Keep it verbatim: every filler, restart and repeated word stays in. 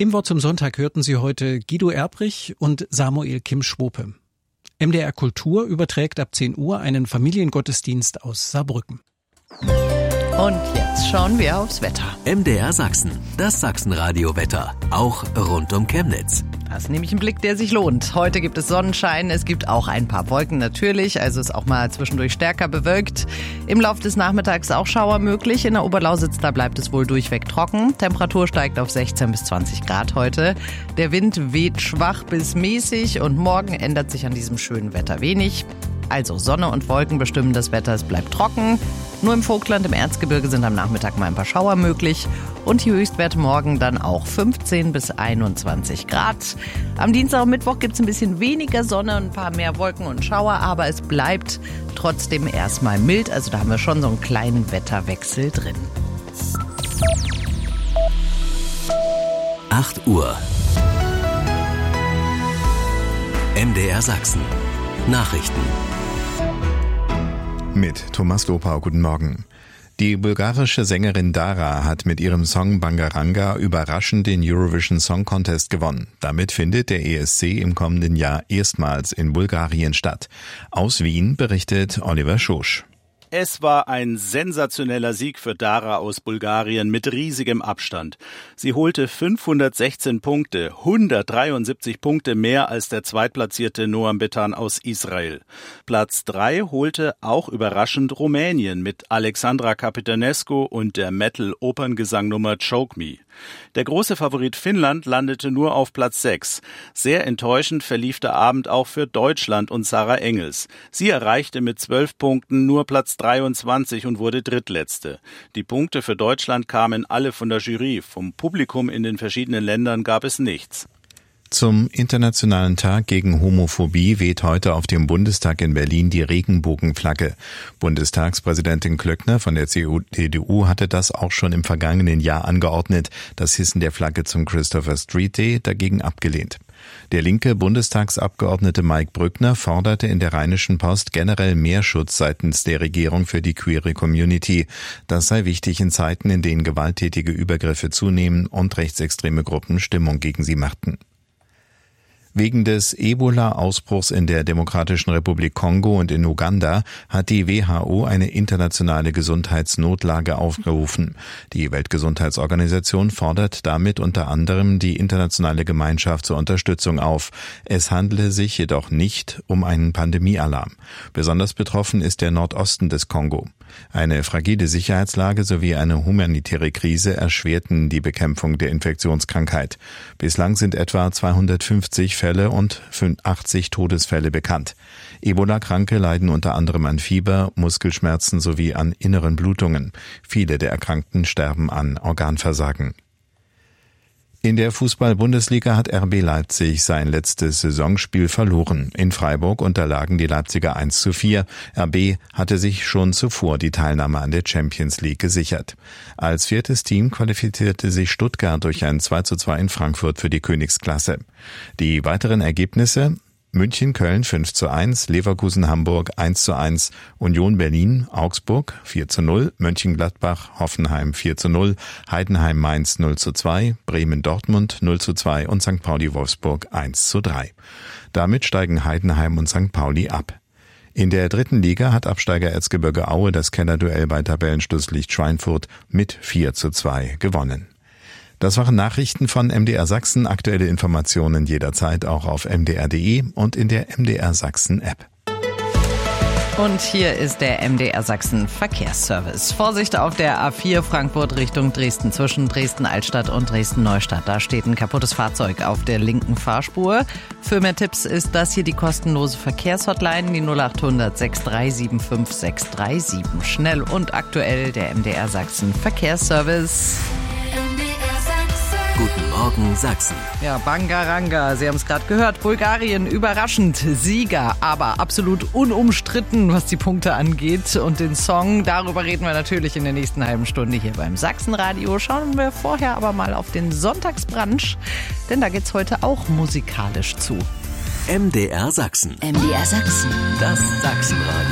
Im Wort zum Sonntag hörten Sie heute Guido Erbrich und Samuel Kim-Schwope. M D R Kultur überträgt ab zehn Uhr einen Familiengottesdienst aus Saarbrücken. Und jetzt schauen wir aufs Wetter. M D R Sachsen, das Sachsenradio-Wetter, auch rund um Chemnitz. Das ist nämlich ein Blick, der sich lohnt. Heute gibt es Sonnenschein, es gibt auch ein paar Wolken natürlich, also ist auch mal zwischendurch stärker bewölkt. Im Laufe des Nachmittags auch Schauer möglich. In der Oberlausitz, da bleibt es wohl durchweg trocken. Temperatur steigt auf sechzehn bis zwanzig Grad heute. Der Wind weht schwach bis mäßig und morgen ändert sich an diesem schönen Wetter wenig. Also Sonne und Wolken bestimmen das Wetter, es bleibt trocken. Nur im Vogtland, im Erzgebirge sind am Nachmittag mal ein paar Schauer möglich. Und die Höchstwerte morgen dann auch fünfzehn bis einundzwanzig Grad. Am Dienstag und Mittwoch gibt es ein bisschen weniger Sonne, ein paar mehr Wolken und Schauer, aber es bleibt trotzdem erstmal mild. Also da haben wir schon so einen kleinen Wetterwechsel drin. acht Uhr. M D R Sachsen. Nachrichten. Mit Thomas Lopau, guten Morgen. Die bulgarische Sängerin Dara hat mit ihrem Song Bangaranga überraschend den Eurovision Song Contest gewonnen. Damit findet der E S C im kommenden Jahr erstmals in Bulgarien statt. Aus Wien berichtet Oliver Schosch. Es war ein sensationeller Sieg für Dara aus Bulgarien mit riesigem Abstand. Sie holte fünfhundertsechzehn Punkte, hundertdreiundsiebzig Punkte mehr als der zweitplatzierte Noam Betan aus Israel. Platz drei holte auch überraschend Rumänien mit Alexandra Capitanescu und der Metal-Operngesangnummer Choke Me. Der große Favorit Finnland landete nur auf Platz sechs. Sehr enttäuschend verlief der Abend auch für Deutschland und Sarah Engels. Sie erreichte mit zwölf Punkten nur Platz dreiundzwanzig und wurde Drittletzte. Die Punkte für Deutschland kamen alle von der Jury. Vom Publikum in den verschiedenen Ländern gab es nichts. Zum Internationalen Tag gegen Homophobie weht heute auf dem Bundestag in Berlin die Regenbogenflagge. Bundestagspräsidentin Klöckner von der C D U hatte das auch schon im vergangenen Jahr angeordnet, das Hissen der Flagge zum Christopher Street Day dagegen abgelehnt. Der linke Bundestagsabgeordnete Mike Brückner forderte in der Rheinischen Post generell mehr Schutz seitens der Regierung für die queere Community. Das sei wichtig in Zeiten, in denen gewalttätige Übergriffe zunehmen und rechtsextreme Gruppen Stimmung gegen sie machten. Wegen des Ebola-Ausbruchs in der Demokratischen Republik Kongo und in Uganda hat die W H O eine internationale Gesundheitsnotlage aufgerufen. Die Weltgesundheitsorganisation fordert damit unter anderem die internationale Gemeinschaft zur Unterstützung auf. Es handele sich jedoch nicht um einen Pandemiealarm. Besonders betroffen ist der Nordosten des Kongo. Eine fragile Sicherheitslage sowie eine humanitäre Krise erschwerten die Bekämpfung der Infektionskrankheit. Bislang sind etwa zweihundertfünfzig Fälle und achtzig Todesfälle bekannt. Ebola-Kranke leiden unter anderem an Fieber, Muskelschmerzen sowie an inneren Blutungen. Viele der Erkrankten sterben an Organversagen. In der Fußball-Bundesliga hat R B Leipzig sein letztes Saisonspiel verloren. In Freiburg unterlagen die Leipziger eins zu vier. R B hatte sich schon zuvor die Teilnahme an der Champions League gesichert. Als viertes Team qualifizierte sich Stuttgart durch ein zwei zu zwei in Frankfurt für die Königsklasse. Die weiteren Ergebnisse: München-Köln fünf zu eins, Leverkusen-Hamburg eins zu eins, Union Berlin, Augsburg vier zu null, Mönchengladbach, Hoffenheim vier zu null, Heidenheim-Mainz null zu zwei, Bremen-Dortmund null zu zwei und Sankt Pauli-Wolfsburg eins zu drei. Damit steigen Heidenheim und Sankt Pauli ab. In der dritten Liga hat Absteiger Erzgebirge Aue das Kellerduell bei Tabellenschlusslicht Schweinfurt mit vier zu zwei gewonnen. Das waren Nachrichten von M D R Sachsen. Aktuelle Informationen jederzeit auch auf m d r punkt d e und in der M D R Sachsen App. Und hier ist der M D R Sachsen Verkehrsservice. Vorsicht auf der A vier Frankfurt Richtung Dresden zwischen Dresden-Altstadt und Dresden-Neustadt. Da steht ein kaputtes Fahrzeug auf der linken Fahrspur. Für mehr Tipps ist das hier die kostenlose Verkehrshotline, die null acht hundert sechs drei sieben fünf sechs drei sieben. Schnell und aktuell der M D R Sachsen Verkehrsservice. Guten Morgen Sachsen. Ja, Bangaranga, Sie haben es gerade gehört. Bulgarien überraschend Sieger, aber absolut unumstritten, was die Punkte angeht. Und den Song, darüber reden wir natürlich in der nächsten halben Stunde hier beim Sachsenradio. Schauen wir vorher aber mal auf den Sonntagsbrunch, denn da geht's heute auch musikalisch zu. M D R Sachsen. M D R Sachsen. Das Sachsenradio.